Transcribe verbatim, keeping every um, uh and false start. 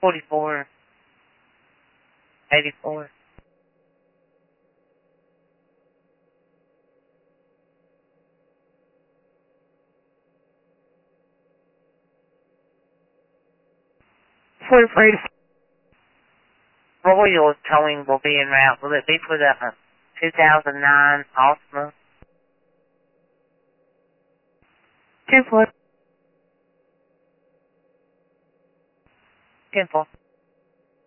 forty-four. eighty-four. forty-four. Royal towing will be en route. Will it be for the uh, two thousand nine Altima? ten four. ten four.